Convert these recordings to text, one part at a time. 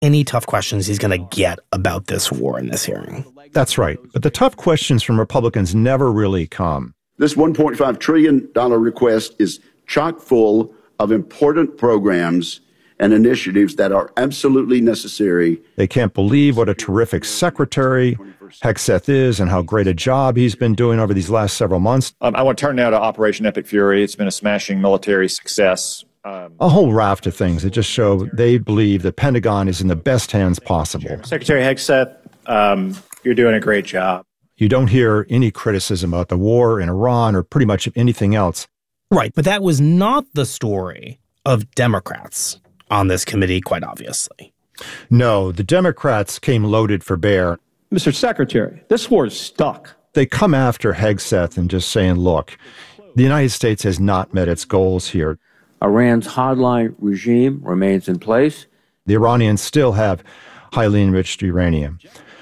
any tough questions he's going to get about this war in this hearing. That's right. But the tough questions from Republicans never really come. This $1.5 trillion request is chock full of important programs and initiatives that are absolutely necessary. They can't believe what a terrific secretary Hegseth is and how great a job he's been doing over these last several months. I want to turn now to Operation Epic Fury. It's been a smashing military success. A whole raft of things that just show they believe the Pentagon is in the best hands possible. Secretary Hegseth, you're doing a great job. You don't hear any criticism about the war in Iran or pretty much anything else. Right, but that was not the story of Democrats on this committee, quite obviously. No, the Democrats came loaded for bear. Mr. Secretary, this war is stuck. They come after Hegseth and just saying, look, the United States has not met its goals here. Iran's hardline regime remains in place. The Iranians still have highly enriched uranium.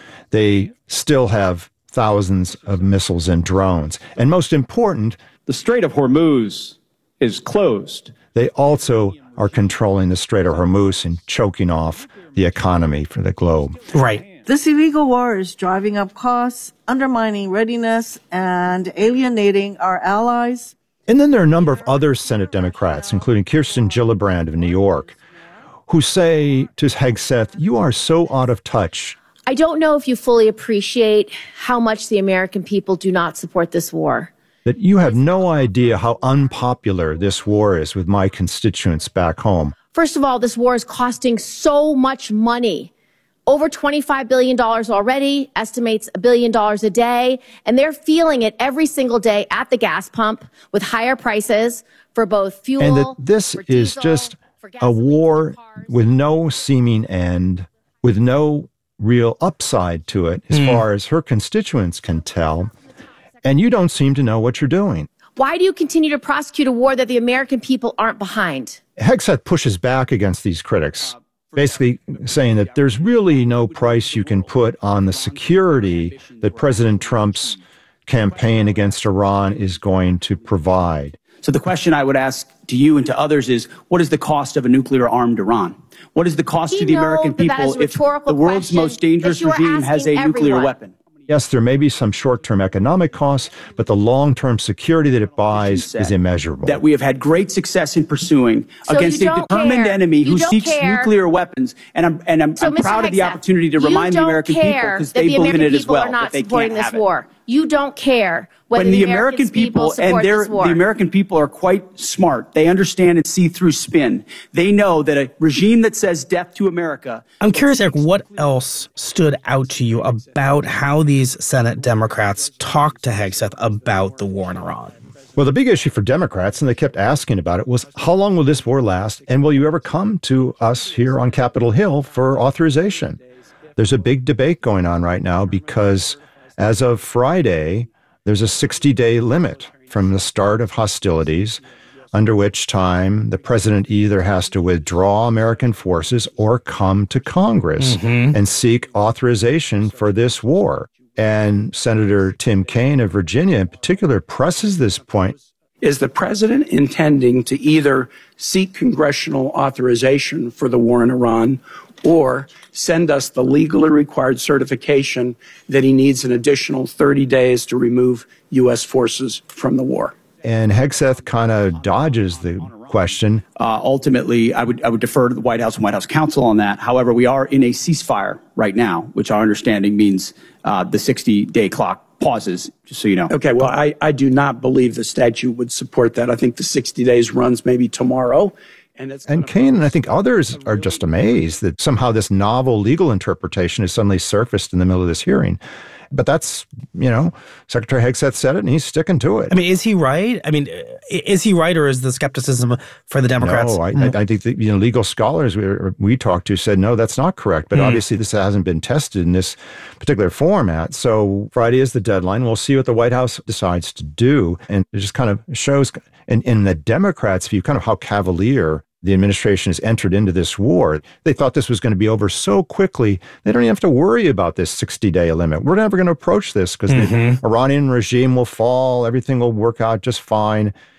They still have thousands of missiles and drones. And most important, the Strait of Hormuz is closed. They also are controlling the Strait of Hormuz and choking off the economy for the globe. Right. This illegal war is driving up costs, undermining readiness, and alienating our allies. And then there are a number of other Senate Democrats, including Kirsten Gillibrand of New York, who say to Hegseth, you are so out of touch. I don't know if you fully appreciate how much the American people do not support this war. That you have no idea how unpopular this war is with my constituents back home. First of all, this war is costing so much money. Over $25 billion already, estimates $1 billion a day, and they're feeling it every single day at the gas pump with higher prices for both fuel. And that this is just a war with no seeming end, with no real upside to it as far as her constituents can tell. And you don't seem to know what you're doing. Why do you continue to prosecute a war that the American people aren't behind? Hegseth pushes back against these critics, basically saying that there's really no price you can put on the security that President Trump's campaign against Iran is going to provide. So the question I would ask to you and to others is, what is the cost of a nuclear-armed Iran? What is the cost to the American people if the world's most dangerous regime has a nuclear weapon? Yes, there may be some short-term economic costs, but the long-term security that it buys is immeasurable. That we have had great success in pursuing against a determined enemy who seeks nuclear weapons. And I'm proud of the opportunity to remind the American people, because they believe in it as well, that they can't have it. You don't care when the American people and the American people are quite smart. They understand and see through spin. They know that a regime that says death to America. I'm curious, Eric, what else stood out to you about how these Senate Democrats talked to Hegseth about the war in Iran? Well, the big issue for Democrats, and they kept asking about it, was how long will this war last? And will you ever come to us here on Capitol Hill for authorization? There's a big debate going on right now because as of Friday, there's a 60-day limit from the start of hostilities, under which time the president either has to withdraw American forces or come to Congress and seek authorization for this war. And Senator Tim Kaine of Virginia in particular presses this point. Is the president intending to either seek congressional authorization for the war in Iran or send us the legally required certification that he needs an additional 30 days to remove U.S. forces from the war? And Hegseth kind of dodges the question. Ultimately, I would defer to the White House and White House counsel on that. However, we are in a ceasefire right now, which our understanding means the 60-day clock pauses, just so you know. Okay, well, I do not believe the statute would support that. I think the 60 days runs maybe tomorrow. And Kaine and I think others are just amazed that somehow this novel legal interpretation has suddenly surfaced in the middle of this hearing. But that's, Secretary Hegseth said it and he's sticking to it. I mean, is he right? I mean, is he right, or is the skepticism for the Democrats? No, I think that, legal scholars we talked to said, no, that's not correct. But obviously this hasn't been tested in this particular format. So Friday is the deadline. We'll see what the White House decides to do. And it just kind of shows in the Democrats' view kind of how cavalier the administration has entered into this war. They thought this was going to be over so quickly, they don't even have to worry about this 60-day limit. We're never going to approach this because the Iranian regime will fall, everything will work out just fine.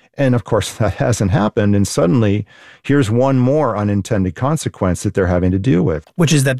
And of course, that hasn't happened. And suddenly, here's one more unintended consequence that they're having to deal with. Which is that